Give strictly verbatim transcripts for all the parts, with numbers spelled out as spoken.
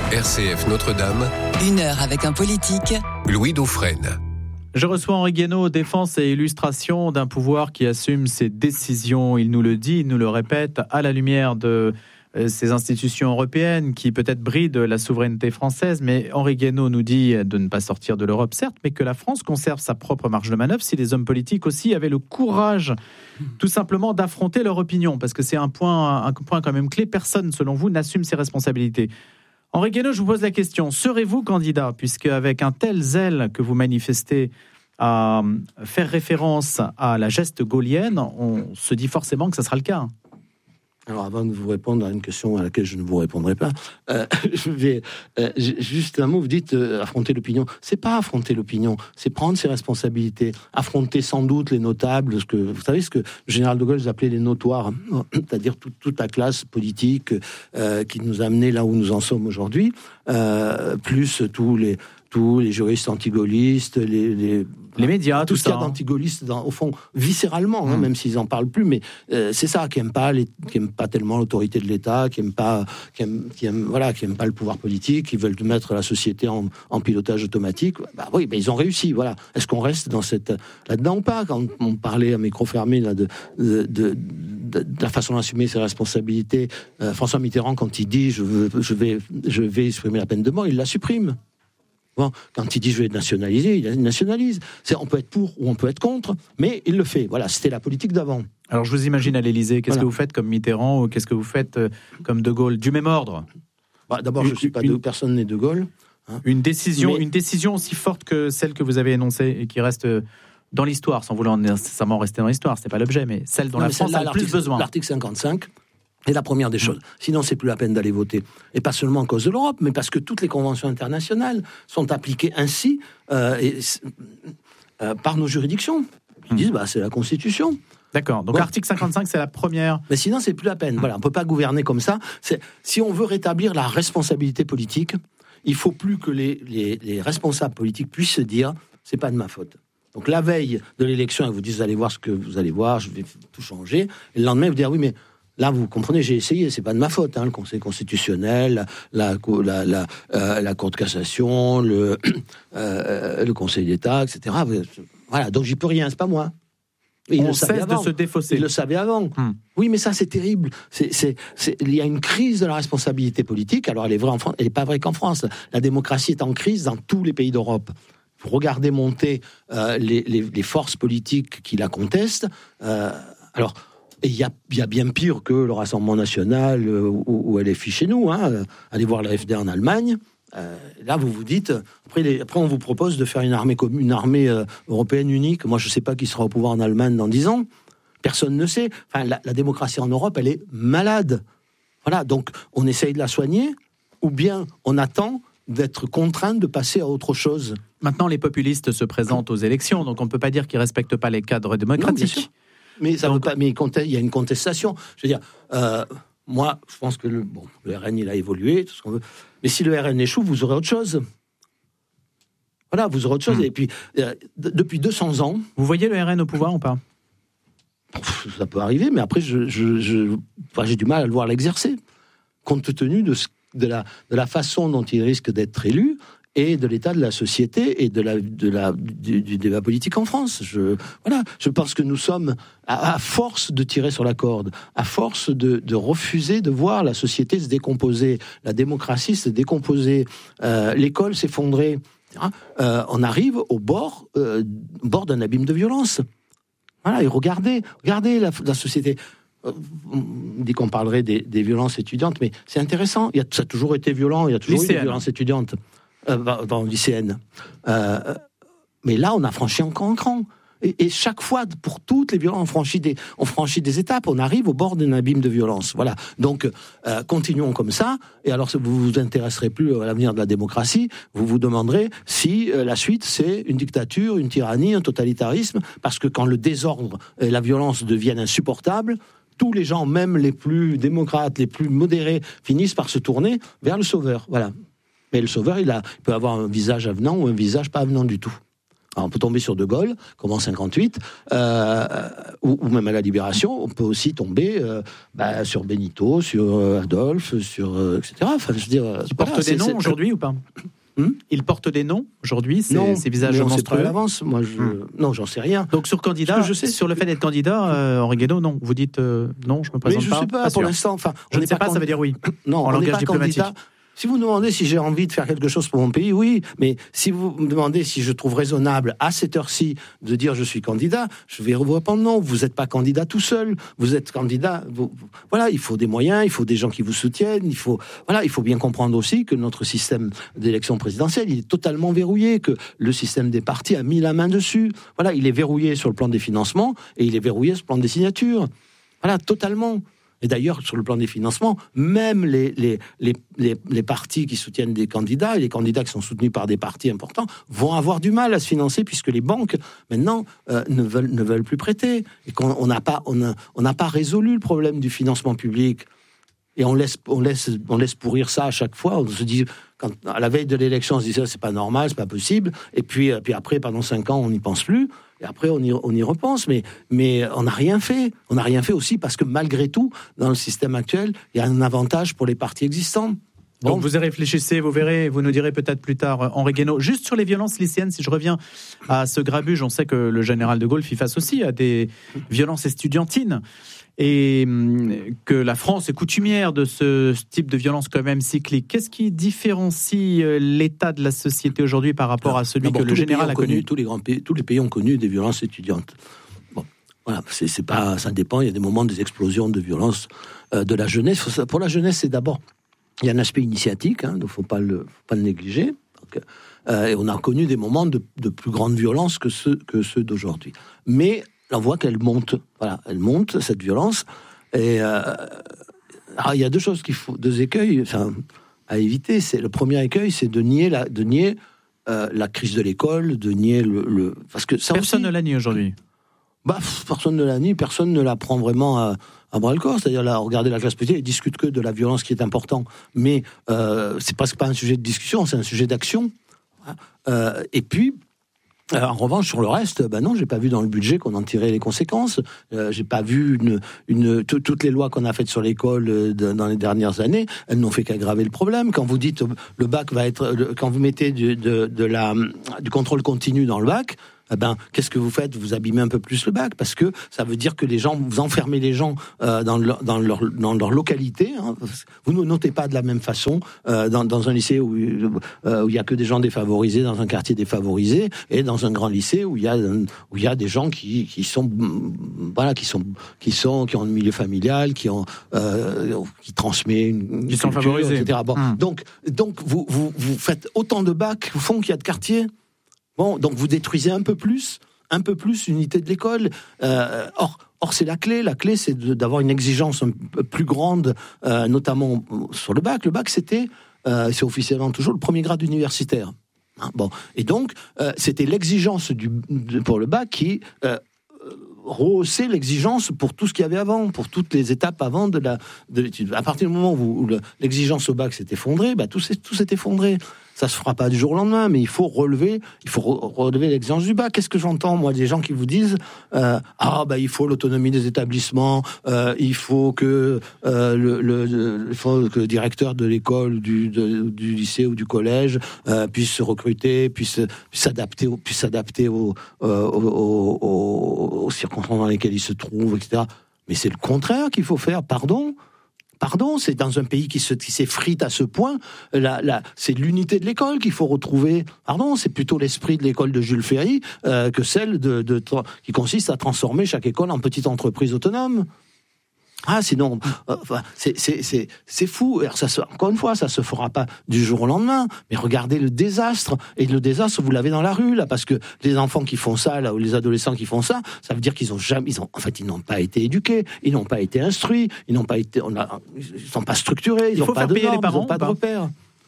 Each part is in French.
R C F Notre-Dame. Une heure avec un politique. Louis Dauphren. Je reçois Henri Guénaud, défense et illustration d'un pouvoir qui assume ses décisions. Il nous le dit, il nous le répète, à la lumière de ces institutions européennes qui peut-être brident la souveraineté française. Mais Henri Guénaud nous dit de ne pas sortir de l'Europe, certes, mais que la France conserve sa propre marge de manœuvre si les hommes politiques aussi avaient le courage, tout simplement, d'affronter leur opinion. Parce que c'est un point, un point quand même clé. Personne, selon vous, n'assume ses responsabilités. Henri Guénaud, je vous pose la question. Serez-vous candidat, puisque avec un tel zèle que vous manifestez à faire référence à la geste gaulienne, on se dit forcément que ça sera le cas. Alors, avant de vous répondre à une question à laquelle je ne vous répondrai pas, euh, je vais euh, juste un mot. Vous dites euh, affronter l'opinion. C'est pas affronter l'opinion, c'est prendre ses responsabilités, affronter sans doute les notables. Ce que vous savez, ce que le général de Gaulle appelait les notoires, c'est-à-dire tout, toute la classe politique euh, qui nous a amenés là où nous en sommes aujourd'hui, euh, plus tous les tous les juristes anti-gaullistes, les, les les médias, tout, tout ce qu'il y ça. a d'anti-gaullistes, dans, au fond, viscéralement, mmh. hein, même s'ils en parlent plus, mais euh, c'est ça, qui n'aiment pas, les, qui aiment pas tellement l'autorité de l'État, qui n'aiment pas, qui aiment, qui aiment, voilà, qui aiment pas le pouvoir politique, qui veulent mettre la société en, en pilotage automatique. Bah oui, bah, ils ont réussi, voilà. Est-ce qu'on reste dans cette là-dedans ou pas? Quand on parlait à micro fermé là de, de, de, de, de la façon d'assumer ses responsabilités, euh, François Mitterrand, quand il dit je veux, je vais, je vais supprimer la peine de mort, il la supprime. Bon, quand il dit je vais nationaliser, il nationalise. C'est, on peut être pour ou on peut être contre, mais il le fait. Voilà, c'était la politique d'avant. Alors je vous imagine à l'Élysée, qu'est-ce voilà. que vous faites comme Mitterrand ou qu'est-ce que vous faites euh, comme De Gaulle? Du même ordre? bah, D'abord, je ne suis pas une, de personne n'est De Gaulle. Hein. Une décision, mais... une décision aussi forte que celle que vous avez énoncée et qui reste dans l'histoire, sans vouloir nécessairement rester dans l'histoire, c'est pas l'objet, mais celle dont non, la France a le plus besoin. L'article cinquante-cinq. C'est la première des choses. Sinon, c'est plus la peine d'aller voter. Et pas seulement à cause de l'Europe, mais parce que toutes les conventions internationales sont appliquées ainsi euh, et, euh, par nos juridictions. Ils disent, bah, c'est la Constitution. D'accord. Donc, bon. Article cinquante-cinq, c'est la première. Mais sinon, c'est plus la peine. Voilà, on peut pas gouverner comme ça. C'est, si on veut rétablir la responsabilité politique, il faut plus que les, les, les responsables politiques puissent se dire, c'est pas de ma faute. Donc, la veille de l'élection, ils vous disent, vous allez voir ce que vous allez voir, je vais tout changer. Et le lendemain, ils vous disent, oui, mais là, vous comprenez, j'ai essayé, c'est pas de ma faute. Hein, le Conseil constitutionnel, la, la, la, euh, la Cour de cassation, le, euh, le Conseil d'État, et cetera. Voilà, donc j'y peux rien, c'est pas moi. Et on cesse de se défausser. Il le savait avant. Hum. Oui, mais ça, c'est terrible. C'est, c'est, c'est, il y a une crise de la responsabilité politique. Alors, elle est vraie en France, elle n'est pas vraie qu'en France. La démocratie est en crise dans tous les pays d'Europe. Regardez monter euh, les, les, les forces politiques qui la contestent. Euh, alors... Et il y a, y a bien pire que le Rassemblement National euh, ou, ou L F I chez nous. Hein. Allez voir la F D en Allemagne. Euh, là, vous vous dites... Après, les, après, on vous propose de faire une armée, commune, une armée euh, européenne unique. Moi, je ne sais pas qui sera au pouvoir en Allemagne dans dix ans. Personne ne sait. Enfin, la, la démocratie en Europe, elle est malade. Voilà, donc on essaye de la soigner, ou bien on attend d'être contraint de passer à autre chose. Maintenant, les populistes se présentent aux élections, donc on ne peut pas dire qu'ils ne respectent pas les cadres démocratiques. Non, mais ça Donc, veut pas. Mais il y a une contestation. Je veux dire, euh, moi, je pense que le, bon, le R N il a évolué, tout ce qu'on veut. Mais si le R N échoue, vous aurez autre chose. Voilà, vous aurez autre chose. Mmh. Et puis, euh, d- depuis deux cents ans, vous voyez le R N au pouvoir ou pas? Ça peut arriver, mais après, je, je, je, enfin, j'ai du mal à le voir l'exercer, compte tenu de, ce, de, la, de la façon dont il risque d'être élu. Et de l'état de la société et de la, de la, du, du débat politique en France. Je, voilà, je pense que nous sommes, à, à force de tirer sur la corde, à force de, de refuser de voir la société se décomposer, la démocratie se décomposer, euh, l'école s'effondrer, hein, euh, on arrive au bord, euh, bord d'un abîme de violence. Voilà, et regardez, regardez la, la société. On dit qu'on parlerait des, des violences étudiantes, mais c'est intéressant. Il y a, ça a toujours été violent, il y a toujours lycéenne. eu des violences étudiantes. Euh, dans lycéenne. Euh, mais là, on a franchi encore un cran. Et, et chaque fois, pour toutes les violences, on franchit des, on franchit des étapes. On arrive au bord d'un abîme de violence. Voilà. Donc, euh, continuons comme ça. Et alors, vous vous intéresserez plus à l'avenir de la démocratie. Vous vous demanderez si euh, la suite, c'est une dictature, une tyrannie, un totalitarisme. Parce que quand le désordre et la violence deviennent insupportables, tous les gens, même les plus démocrates, les plus modérés, finissent par se tourner vers le sauveur. Voilà. Mais le sauveur, il, a, il peut avoir un visage avenant ou un visage pas avenant du tout. Enfin, on peut tomber sur De Gaulle, comme en cinquante-huit, euh, ou, ou même à la Libération. On peut aussi tomber euh, bah, sur Benito, sur euh, Adolphe, sur euh, et cetera. Enfin, je veux dire, Ils voilà, portent c'est, des noms c'est... aujourd'hui ou pas? Hmm Ils portent des noms aujourd'hui, ces, non, ces visages mais on sait monstrueux. pas à l'avance. Moi, je... Hmm. Non, j'en sais rien. Donc sur candidat, je sais, sur le fait d'être candidat, euh, Henri Guénaud, non. Vous dites euh, non, je me présente mais je pas. sais pas, pas pour sûr. l'instant. Enfin, je ne sais pas, pas, ça veut dire oui. Non, en on langage n'est pas diplomatique. Candidat. Si vous me demandez si j'ai envie de faire quelque chose pour mon pays, oui. Mais si vous me demandez si je trouve raisonnable à cette heure-ci de dire je suis candidat, je vais vous répondre non. Vous n'êtes pas candidat tout seul. Vous êtes candidat. Vous... Voilà, il faut des moyens, il faut des gens qui vous soutiennent. Il faut, voilà, il faut bien comprendre aussi que notre système d'élection présidentielle, il est totalement verrouillé, que le système des partis a mis la main dessus. Voilà, il est verrouillé sur le plan des financements et il est verrouillé sur le plan des signatures. Voilà, totalement. Et d'ailleurs, sur le plan des financements, même les, les, les, les, les partis qui soutiennent des candidats, et les candidats qui sont soutenus par des partis importants, vont avoir du mal à se financer, puisque les banques, maintenant, euh, ne, veulent, ne veulent plus prêter. Et qu'on n'a pas, on a, on n'a pas résolu le problème du financement public. Et on laisse, on, laisse, on laisse pourrir ça à chaque fois. On se dit, quand, à la veille de l'élection, on se dit ça, c'est pas normal, c'est pas possible. Et puis, puis après, pendant cinq ans, on n'y pense plus. Et après, on y, on y repense, mais, mais on n'a rien fait. On n'a rien fait aussi parce que malgré tout, dans le système actuel, il y a un avantage pour les partis existants. Bon. Donc vous y réfléchissez, vous verrez, vous nous direz peut-être plus tard, Henri Guénaud. Juste sur les violences lycéennes, si je reviens à ce grabuge, on sait que le général de Gaulle fit face aussi à des violences estudiantines et que la France est coutumière de ce type de violence quand même cyclique. Qu'est-ce qui différencie l'état de la société aujourd'hui par rapport à celui que le général a connu, connu tous les grands pays, tous les pays ont connu des violences étudiantes. Bon, voilà, c'est, c'est pas, ça dépend. Il y a des moments des explosions de violence euh, de la jeunesse. Pour la jeunesse, c'est d'abord il y a un aspect initiatique, hein, donc faut pas le, faut pas le négliger. Donc, euh, et on a connu des moments de, de plus grande violence que ceux que ceux d'aujourd'hui. Mais on voit qu'elle monte. Voilà, elle monte cette violence. Et euh, alors, il y a deux choses qu'il faut, deux écueils, enfin, à éviter. C'est le premier écueil, c'est de nier la, de nier euh, la crise de l'école, de nier le, le parce que ça personne aussi, ne la nie aujourd'hui. Bah, personne ne la nie, personne ne la prend vraiment à, à bras le corps. C'est-à-dire, là, regardez la classe politique, ils discutent que de la violence qui est important, mais euh, c'est presque pas un sujet de discussion, c'est un sujet d'action. Euh, et puis, euh, en revanche, sur le reste, ben non, j'ai pas vu dans le budget qu'on en tirait les conséquences. Euh, j'ai pas vu une, une t- toutes les lois qu'on a faites sur l'école euh, de, dans les dernières années, elles n'ont fait qu'aggraver le problème. Quand vous dites le bac va être, le, quand vous mettez du, de, de la, du contrôle continu dans le bac. Eh ben, qu'est-ce que vous faites ? Vous abîmez un peu plus le bac, parce que ça veut dire que les gens, vous enfermez les gens euh, dans, leur, dans, leur, dans leur localité. Hein. Vous ne notez pas de la même façon euh, dans, dans un lycée où euh, où il y a que des gens défavorisés, dans un quartier défavorisé, et dans un grand lycée où il y a où il y a des gens qui qui sont voilà qui sont qui sont qui ont un milieu familial, qui ont euh, qui transmet une, qui sont favorisés, et cetera. Bon, hum. donc donc vous vous vous faites autant de bacs au fond qu'il y a de quartiers. Bon, donc vous détruisez un peu plus, un peu plus l'unité de l'école. Euh, or, or, c'est la clé. La clé, c'est de, d'avoir une exigence un peu plus grande, euh, notamment sur le bac. Le bac, c'était, euh, c'est officiellement toujours le premier grade universitaire. Hein, bon, et donc, euh, c'était l'exigence du, de, pour le bac qui euh, rehaussait l'exigence pour tout ce qu'il y avait avant, pour toutes les étapes avant de, la, de l'étude. À partir du moment où, où le, l'exigence au bac s'est effondrée, bah, tout, s'est, tout s'est effondré. Ça se fera pas du jour au lendemain, mais il faut relever, il faut re- relever l'exigence du bac. Qu'est-ce que j'entends, moi, des gens qui vous disent euh, ah bah il faut l'autonomie des établissements, euh, il faut que euh, le, le, le, il faut que le directeur de l'école, du, de, du lycée ou du collège euh, puisse se recruter, puisse, puisse s'adapter, au, puisse s'adapter aux, euh, aux, aux, aux circonstances dans lesquelles il se trouve, et cetera. Mais c'est le contraire qu'il faut faire. Pardon. Pardon, c'est dans un pays qui, se, qui s'effrite à ce point, la, la, c'est l'unité de l'école qu'il faut retrouver. Pardon, c'est plutôt l'esprit de l'école de Jules Ferry euh, que celle de, de, de, qui consiste à transformer chaque école en petite entreprise autonome. Ah, sinon, euh, c'est, c'est, c'est, c'est fou. Alors ça se, encore une fois, ça se fera pas du jour au lendemain. Mais regardez le désastre. Et le désastre, vous l'avez dans la rue, là, parce que les enfants qui font ça, là, ou les adolescents qui font ça, ça veut dire qu'ils ont jamais, ils ont, en fait, ils n'ont pas été éduqués, ils n'ont pas été instruits, ils n'ont pas été, on a, ils sont pas structurés, ils n'ont pas de normes, ils n'ont pas de repères.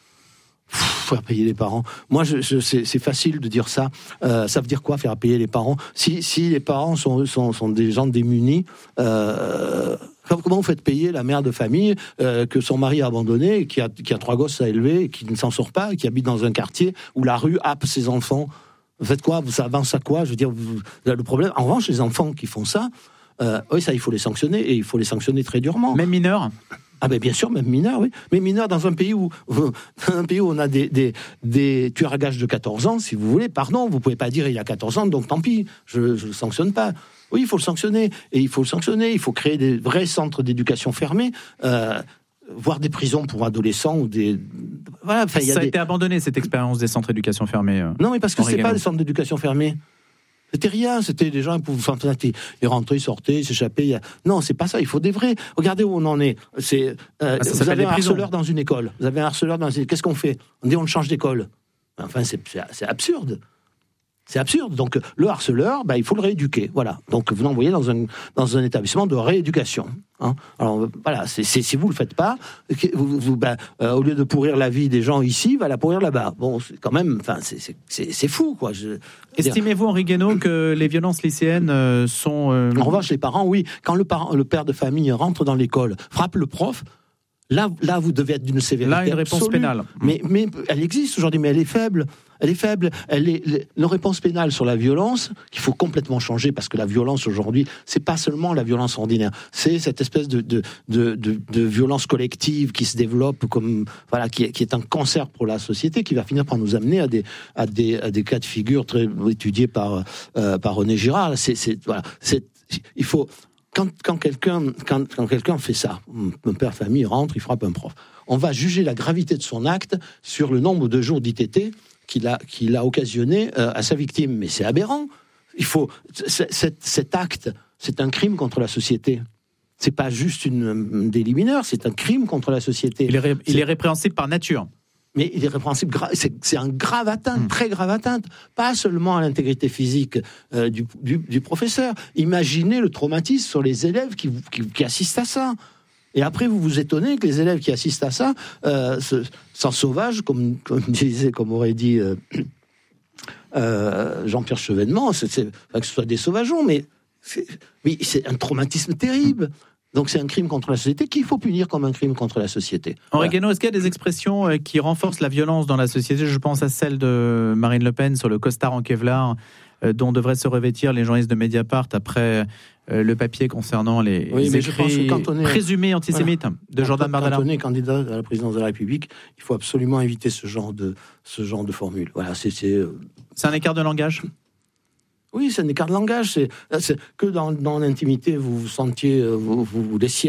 Faire payer les parents. Moi, je, je, c'est, c'est facile de dire ça. Euh, ça veut dire quoi, faire payer les parents ? Si, si les parents sont, sont, sont des gens démunis, euh, comment vous faites payer la mère de famille euh, que son mari a abandonné, qui a, qui a trois gosses à élever, qui ne s'en sort pas, et qui habite dans un quartier où la rue happe ses enfants ? Vous faites quoi? Ça avance à quoi? Je veux dire, vous, le problème. En revanche, les enfants qui font ça, euh, oui, ça, il faut les sanctionner, et il faut les sanctionner très durement. Même mineurs? Ah ben bien sûr, même mineurs, oui. Mais mineurs dans un pays où, un pays où on a des, des, des tueurs à gages de quatorze ans, si vous voulez, pardon, vous pouvez pas dire il y a quatorze ans, donc tant pis, je ne le sanctionne pas. Oui, il faut le sanctionner, et il faut le sanctionner, il faut créer des vrais centres d'éducation fermés, euh, voire des prisons pour adolescents ou des... Voilà, enfin, il y a Ça a des... été abandonné, cette expérience des centres d'éducation fermés. Euh, non, mais parce que Henri c'est pas Guénaud. des centres d'éducation fermés. C'était rien, c'était des gens qui pouvaient, ils rentraient, ils sortaient, ils s'échappaient. Il y a... Non, c'est pas ça, il faut des vrais. Regardez où on en est. C'est, euh, Ah, ça vous s'appelle avez les un prisons. harceleur dans une école. Vous avez un harceleur dans une école. Qu'est-ce qu'on fait? On dit on le change d'école. Enfin, c'est, c'est, c'est absurde. C'est absurde. Donc, le harceleur, bah, il faut le rééduquer. Voilà. Donc, vous l'envoyez dans un, dans un établissement de rééducation. Hein. Alors, voilà, c'est, c'est, si vous ne le faites pas, vous, vous, bah, euh, au lieu de pourrir la vie des gens ici, il va la pourrir là-bas. Bon, c'est quand même, enfin, c'est, c'est, c'est, c'est fou, quoi. Je, Estimez-vous, Henri Guénaud, que les violences lycéennes euh, sont... Euh... En revanche, les parents, oui. Quand le, parent, le père de famille rentre dans l'école, frappe le prof, là, là vous devez être d'une sévérité Là, une réponse absolue. pénale. Mais, mais elle existe aujourd'hui, mais elle est faible. Elle est faible. Elle est, les, la réponse pénale sur la violence, qu'il faut complètement changer, parce que la violence aujourd'hui, c'est pas seulement la violence ordinaire, c'est cette espèce de, de, de, de, de violence collective qui se développe, comme, voilà, qui, est, qui est un cancer pour la société, qui va finir par nous amener à des, à des, à des cas de figure très étudiés par, euh, par René Girard. C'est, c'est, voilà, c'est, il faut... Quand, quand, quelqu'un, quand, quand quelqu'un fait ça, un père de famille rentre, il frappe un prof, on va juger la gravité de son acte sur le nombre de jours d'I T T qu'il a, qu'il a occasionné euh, à sa victime. Mais c'est aberrant. Il faut, cet, cet acte, c'est un crime contre la société. C'est pas juste une, un délit mineur, c'est un crime contre la société. Il est, ré, il c'est... est répréhensible par nature. Mais il est répréhensible, gra- c'est, c'est un grave atteinte, mmh. très grave atteinte, pas seulement à l'intégrité physique euh, du, du, du professeur. Imaginez le traumatisme sur les élèves qui, qui, qui assistent à ça. Et après, vous vous étonnez que les élèves qui assistent à ça euh, se, s'en sauvagent, comme, comme disait, comme aurait dit euh, euh, Jean-Pierre Chevènement, c'est, c'est, enfin, que ce soit des sauvageons, mais c'est, mais c'est un traumatisme terrible. Donc c'est un crime contre la société qu'il faut punir comme un crime contre la société. Henri Voilà. Guénaud, est-ce qu'il y a des expressions qui renforcent la violence dans la société? Je pense à celle de Marine Le Pen sur le costard en Kevlar, euh, dont devraient se revêtir les journalistes de Mediapart après euh, le papier concernant les, oui, les écrits est... présumés antisémites voilà. de Jordan Bardella. Quand on est candidat à la présidence de la République, il faut absolument éviter ce genre de, ce genre de formule. Voilà, c'est, c'est... c'est un écart de langage? Oui, c'est un écart de langage. C'est, c'est que dans, dans l'intimité, vous vous sentiez, vous, vous, vous laissiez,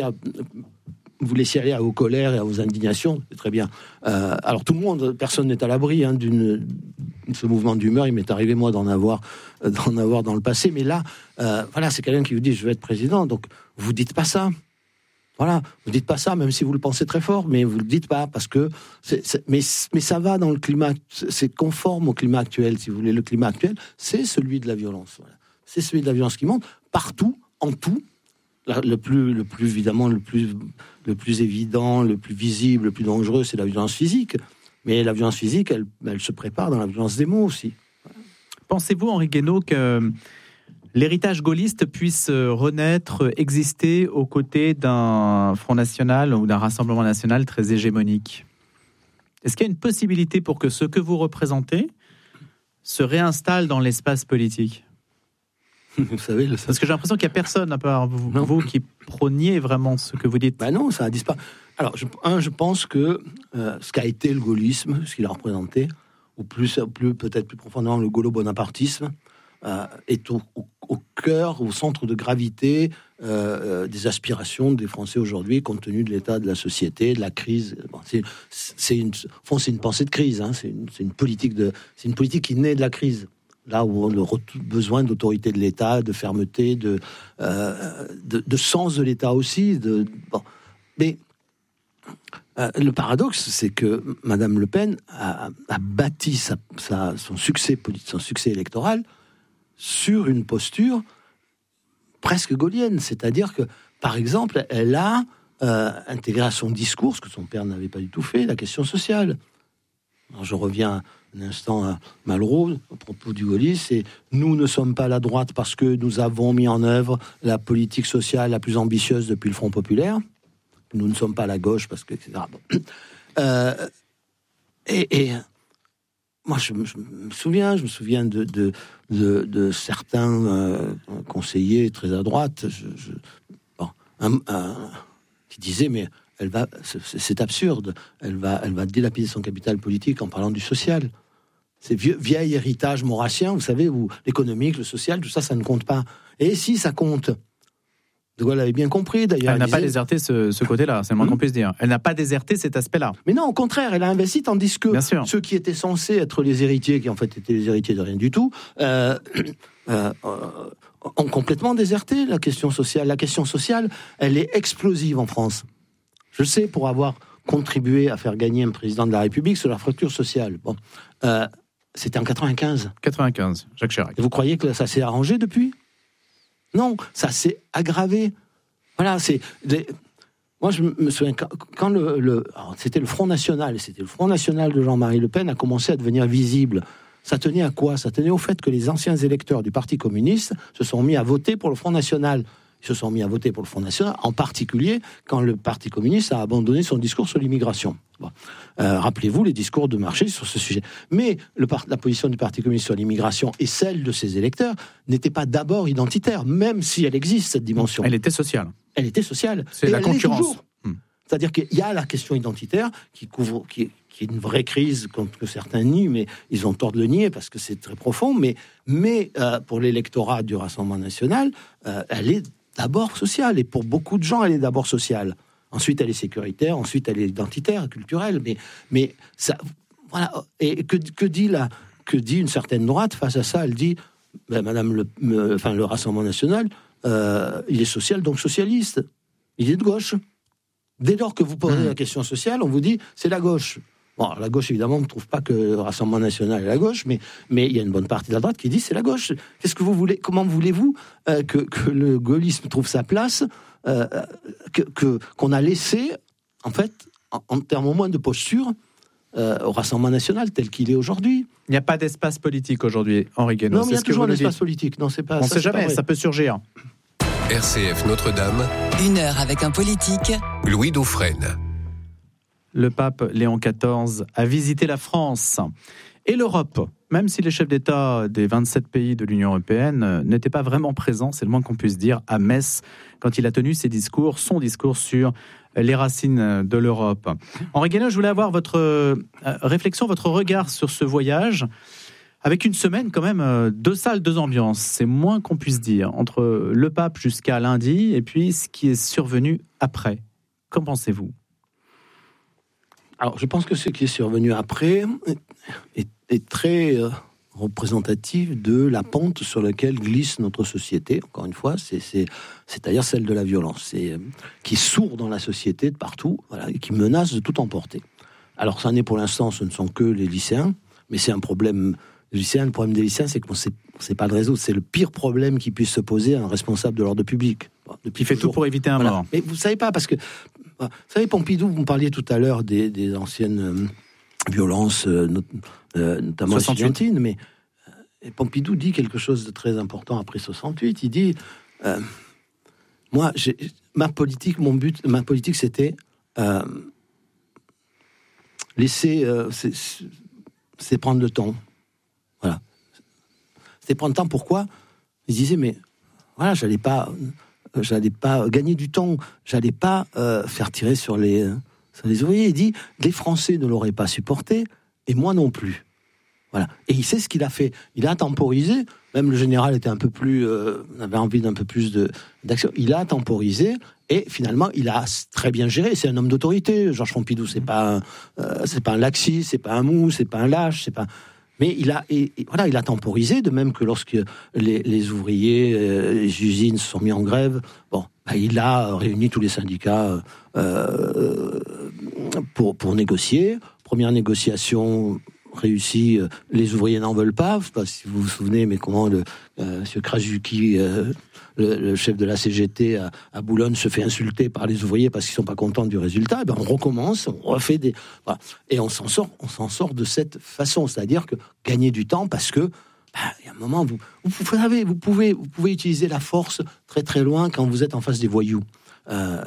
vous laissiez aller à vos colères et à vos indignations. C'est très bien. Euh, alors tout le monde, personne n'est à l'abri hein, d'une ce mouvement d'humeur. Il m'est arrivé moi d'en avoir, d'en avoir dans le passé. Mais là, euh, voilà, c'est quelqu'un qui vous dit je vais être président. Donc vous dites pas ça. Voilà, vous dites pas ça, même si vous le pensez très fort, mais vous le dites pas parce que, c'est, c'est, mais, mais ça va dans le climat, c'est conforme au climat actuel, si vous voulez. Le climat actuel, c'est celui de la violence. Voilà. C'est celui de la violence qui monte partout, en tout. Le plus, le plus évidemment, le plus, le plus évident, le plus visible, le plus dangereux, c'est la violence physique. Mais la violence physique, elle, elle se prépare dans la violence des mots aussi. Voilà. Pensez-vous, Henri Guénaud, que l'héritage gaulliste puisse renaître, exister aux côtés d'un Front National ou d'un Rassemblement National très hégémonique? Est-ce qu'il y a une possibilité pour que ce que vous représentez se réinstalle dans l'espace politique? Vous savez, le... Parce que j'ai l'impression qu'il n'y a personne, à part vous, vous, qui prôniez vraiment ce que vous dites. Ben non, ça a disparu. Alors, je, un, je pense que euh, ce qu'a été le gaullisme, ce qu'il a représenté, ou plus, plus peut-être plus profondément le gaulo-bonapartisme, Euh, est au, au, au cœur, au centre de gravité euh, des aspirations des Français aujourd'hui, compte tenu de l'état de la société, de la crise. Bon, c'est, c'est une, au fond, c'est une pensée de crise. Hein, c'est, une, c'est une politique de, c'est une politique qui naît de la crise. Là où on a le besoin d'autorité de l'État, de fermeté, de, euh, de, de sens de l'État aussi. De, bon. Mais euh, le paradoxe, c'est que Madame Le Pen a, a bâti sa, sa, son succès politique, son succès électoral sur une posture presque gaullienne, c'est-à-dire que, par exemple, elle a euh, intégré à son discours, ce que son père n'avait pas du tout fait, la question sociale. Alors, je reviens un instant à Malraux, à propos du gaullisme, c'est « Nous ne sommes pas la droite parce que nous avons mis en œuvre la politique sociale la plus ambitieuse depuis le Front populaire. Nous ne sommes pas la gauche parce que... et cetera. Bon. Euh, et... et moi, je, je me souviens, je me souviens de, de, de, de certains euh, conseillers très à droite je, je, bon, un, un, qui disaient, mais elle va, c'est, c'est absurde, elle va, elle va dilapider son capital politique en parlant du social. C'est vieux, vieil héritage maurassien, vous savez, où l'économique, le social, tout ça, ça ne compte pas. Et si ça compte, De Gaulle l'avait bien compris, d'ailleurs. Elle n'a disait... pas déserté ce, ce côté-là, c'est le moins mmh. qu'on puisse dire. Elle n'a pas déserté cet aspect-là. Mais non, au contraire, elle a investi, tandis que ceux qui étaient censés être les héritiers, qui en fait étaient les héritiers de rien du tout, euh, euh, euh, ont complètement déserté la question sociale. La question sociale, elle est explosive en France. Je sais, pour avoir contribué à faire gagner un président de la République sur la fracture sociale. Bon, euh, c'était en quatre-vingt-quinze. quatre-vingt-quinze, Jacques Chirac. Et vous croyez que ça s'est arrangé depuis ? Non, ça s'est aggravé. Voilà, c'est... Des... Moi, je me souviens, quand, quand le... le... Alors, c'était le Front National, c'était le Front National de Jean-Marie Le Pen a commencé à devenir visible. Ça tenait à quoi ? Ça tenait au fait que les anciens électeurs du Parti communiste se sont mis à voter pour le Front National. Ils se sont mis à voter pour le Front National, en particulier quand le Parti communiste a abandonné son discours sur l'immigration. Bon. Euh, rappelez-vous les discours de Marché sur ce sujet. Mais le, la position du Parti communiste sur l'immigration et celle de ses électeurs n'était pas d'abord identitaire, même si elle existe, cette dimension. Elle était sociale. Elle était sociale. C'est et la elle concurrence. Mmh. C'est-à-dire qu'il y a la question identitaire qui couvre, qui, qui est une vraie crise que certains nient, mais ils ont tort de le nier parce que c'est très profond. Mais, mais euh, pour l'électorat du Rassemblement national, euh, elle est d'abord sociale. Et pour beaucoup de gens, elle est d'abord sociale. Ensuite, elle est sécuritaire. Ensuite, elle est identitaire, culturelle. Mais, mais ça, voilà. Et que, que dit la, que dit une certaine droite face à ça ? Elle dit, ben, Madame le, me, enfin, le Rassemblement national, euh, il est social, donc socialiste. Il est de gauche. Dès lors que vous posez mmh. la question sociale, on vous dit, c'est la gauche. Bon, la gauche, évidemment, ne trouve pas que le Rassemblement national est la gauche, mais, mais il y a une bonne partie de la droite qui dit c'est la gauche. Qu'est-ce que vous voulez ? Comment voulez-vous euh, que, que le gaullisme trouve sa place, euh, que, que, qu'on a laissé, en fait, en, en termes au moins de posture, euh, au Rassemblement national tel qu'il est aujourd'hui ? Il n'y a pas d'espace politique aujourd'hui, Henri Guénaud. Non, mais il y a ce toujours un espace politique. Non, c'est pas, on ne ça, sait jamais, ça peut surgir. R C F Notre-Dame. Une heure avec un politique. Louis Dauphren. Le pape Léon quatorze a visité la France et l'Europe, même si les chefs d'État des vingt-sept pays de l'Union européenne n'étaient pas vraiment présents, c'est le moins qu'on puisse dire, à Metz, quand il a tenu ses discours, son discours sur les racines de l'Europe. Henri Guénaud, je voulais avoir votre réflexion, votre regard sur ce voyage, avec une semaine quand même, deux salles, deux ambiances, c'est moins qu'on puisse dire, entre le pape jusqu'à lundi et puis ce qui est survenu après. Qu'en pensez-vous ? Alors, je pense que ce qui est survenu après est, est très euh, représentatif de la pente sur laquelle glisse notre société. Encore une fois, c'est, c'est, c'est-à-dire celle de la violence, c'est, euh, qui sourd dans la société de partout, voilà, et qui menace de tout emporter. Alors, ça n'est pour l'instant, ce ne sont que les lycéens, mais c'est un problème. Les lycéens, le problème des lycéens, c'est qu'on ne sait pas le résoudre. C'est le pire problème qui puisse se poser à un responsable de l'ordre public. Bon, qui fait toujours. Tout pour éviter un voilà. mort. Mais vous ne savez pas, parce que vous savez, Pompidou, vous me parliez tout à l'heure des, des anciennes euh, violences, euh, not, euh, notamment estudiantines, mais euh, Pompidou dit quelque chose de très important après soixante-huit. Il dit, euh, moi, j'ai, ma politique, mon but, ma politique, c'était euh, laisser, euh, c'est, c'est prendre le temps. Voilà. C'était prendre le temps. Pourquoi ? Il disait, mais voilà, j'allais pas. J'allais pas gagner du temps, j'allais pas euh, faire tirer sur les, sur les ouvriers. Il dit, les Français ne l'auraient pas supporté, et moi non plus. Voilà. Et il sait ce qu'il a fait. Il a temporisé, même le général était un peu plus, euh, avait envie d'un peu plus de, d'action. Il a temporisé, et finalement, il a très bien géré. C'est un homme d'autorité. Georges Pompidou, c'est pas, un, euh, c'est pas un laxiste, c'est pas un mou, c'est pas un lâche, c'est pas. Mais il a, et, et voilà, il a temporisé, de même que lorsque les, les ouvriers, euh, les usines se sont mis en grève, bon, bah, il a réuni tous les syndicats euh, pour, pour négocier. Première négociation réussie, euh, les ouvriers n'en veulent pas. Je ne sais pas si vous vous souvenez, mais comment le euh, M. Krasuki, euh, le, le chef de la C G T à, à Boulogne, se fait insulter par les ouvriers parce qu'ils ne sont pas contents du résultat. Et ben on recommence, on refait des... Voilà. Et on s'en sort, on s'en sort de cette façon. C'est-à-dire que gagner du temps parce que bah, il y a un moment, vous, vous, vous savez, vous pouvez, vous pouvez utiliser la force très très loin quand vous êtes en face des voyous. Euh,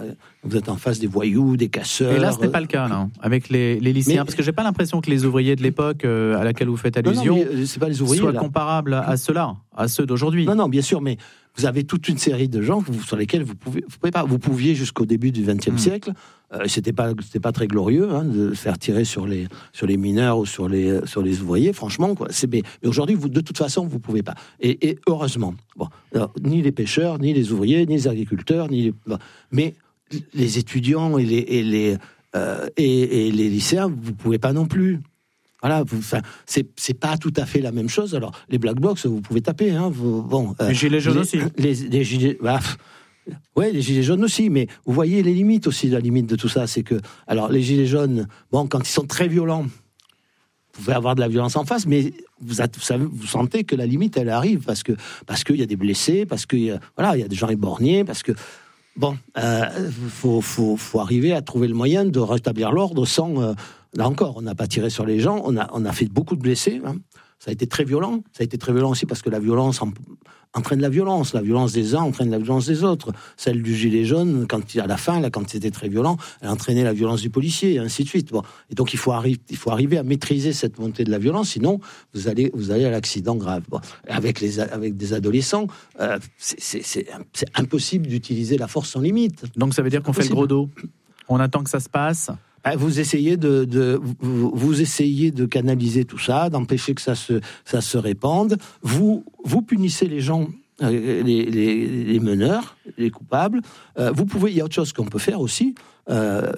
Vous êtes en face des voyous, des casseurs. Et là, ce n'est pas le cas, là, avec les, les lycéens, mais, parce que j'ai pas l'impression que les ouvriers de l'époque euh, à laquelle vous faites allusion non, non, c'est pas les ouvriers, soient là. comparables à ceux-là, à ceux d'aujourd'hui. Non, non, bien sûr, mais vous avez toute une série de gens sur lesquels vous pouvez, vous pouvez pas, vous pouviez jusqu'au début du vingtième mmh. siècle, euh, c'était pas, c'était pas très glorieux hein, de faire tirer sur les, sur les mineurs ou sur les, sur les ouvriers, franchement, quoi. C'est, mais, mais aujourd'hui, vous, de toute façon, vous pouvez pas. Et, et heureusement, bon, alors, ni les pêcheurs, ni les ouvriers, ni les agriculteurs, ni les, bon, mais les étudiants et les, et les, euh, et, et les lycéens, vous pouvez pas non plus. Voilà, vous, enfin, c'est, c'est pas tout à fait la même chose. Alors, les black blocs, vous pouvez taper, hein. Vous, bon, euh, les gilets jaunes les, aussi. Les, les gilets, bah, ouais, les gilets jaunes aussi. Mais vous voyez les limites aussi, la limite de tout ça, c'est que, alors, les gilets jaunes, bon, quand ils sont très violents, vous pouvez avoir de la violence en face, mais vous, vous, savez, vous sentez que la limite, elle arrive parce que, parce qu'il y a des blessés, parce que, voilà, il y a des gens éborgnés, parce que. Bon, il euh, faut, faut, faut arriver à trouver le moyen de rétablir l'ordre sans... Euh, là encore, on n'a pas tiré sur les gens, on a, on a fait beaucoup de blessés. Hein. Ça a été très violent. Ça a été très violent aussi parce que la violence en, entraîne la violence. La violence des uns entraîne la violence des autres. Celle du gilet jaune, quand, à la fin, là, quand c'était très violent, elle entraînait la violence du policier, et ainsi de suite. Bon. Et donc, il faut, arri- il faut arriver à maîtriser cette montée de la violence, sinon, vous allez, vous allez à l'accident grave. Bon. Avec, les, avec des adolescents, euh, c'est, c'est, c'est, c'est impossible d'utiliser la force sans limite. Donc, ça veut dire qu'on fait le gros dos. On attend que ça se passe. Vous essayez de, de vous, vous essayez de canaliser tout ça, d'empêcher que ça se, ça se répande. Vous, vous punissez les gens, les, les, les meneurs, les coupables. Euh, vous pouvez, il y a autre chose qu'on peut faire aussi, euh,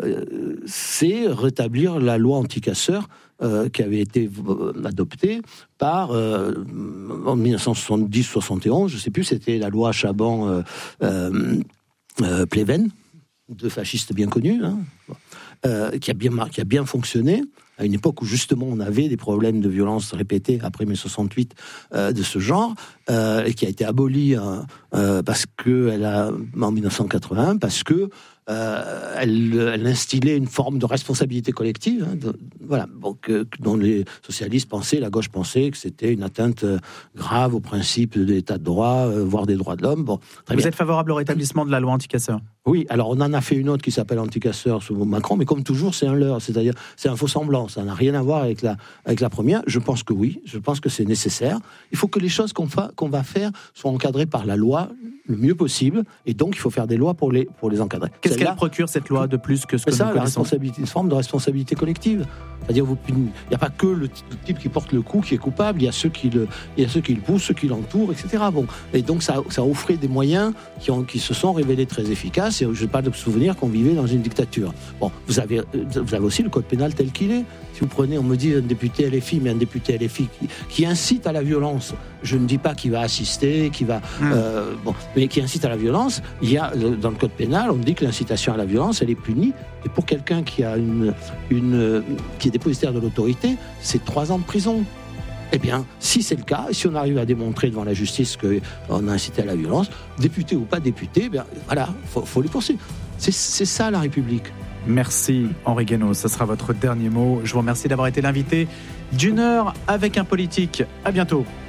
c'est rétablir la loi anti-casseurs euh, qui avait été adoptée par euh, en dix-neuf cent soixante-dix soixante et onze, je ne sais plus, c'était la loi Chaban euh, euh, euh, Pleven, deux fascistes bien connus. Hein. Euh, qui, a bien, qui a bien fonctionné, à une époque où justement on avait des problèmes de violence répétés après mai soixante-huit euh, de ce genre, euh, et qui a été abolie euh, euh, parce que elle a, en dix-neuf cent quatre-vingt-un, parce que euh, elle, elle instillait une forme de responsabilité collective, hein, de, voilà, donc, euh, dont les socialistes pensaient, la gauche pensait que c'était une atteinte euh, grave au principe de l'état de droit, euh, voire des droits de l'homme. Bon, très Vous bien. Êtes favorable au rétablissement de la loi anti-casseurs ? Oui, alors on en a fait une autre qui s'appelle anti-casseurs sous Macron, mais comme toujours, c'est un leurre, c'est-à-dire c'est un faux semblant, ça n'a rien à voir avec la, avec la première. Je pense que oui, je pense que c'est nécessaire. Il faut que les choses qu'on, fa, qu'on va faire soient encadrées par la loi le mieux possible, et donc il faut faire des lois pour les, pour les encadrer. Qu'est-ce Celle-là, qu'elle procure, cette loi, de plus que ce que ça, nous la responsabilité, une forme de responsabilité collective. C'est-à-dire, il n'y a pas que le type qui porte le coup qui est coupable, il y a ceux qui le, il y a ceux qui le poussent, ceux qui l'entourent, et cetera. Bon, et donc ça, ça offrait des moyens qui, ont, qui se sont révélés très efficaces. Et je n'ai pas de souvenir qu'on vivait dans une dictature. Bon, vous avez, vous avez aussi le code pénal tel qu'il est. Si vous prenez, on me dit un député L F I, mais un député L F I qui, qui incite à la violence. Je ne dis pas qu'il va assister, qu'il va, mmh. euh, bon, mais qui incite à la violence. Il y a dans le code pénal, on dit que l'incitation à la violence, elle est punie. Et pour quelqu'un qui a une, une, qui est dépositaire de l'autorité, c'est trois ans de prison. Eh bien, si c'est le cas, si on arrive à démontrer devant la justice qu'on a incité à la violence, député ou pas député, eh bien, voilà, faut, faut les poursuivre. C'est, c'est ça la République. Merci Henri Guénaud, ce sera votre dernier mot. Je vous remercie d'avoir été l'invité d'une heure avec un politique. À bientôt.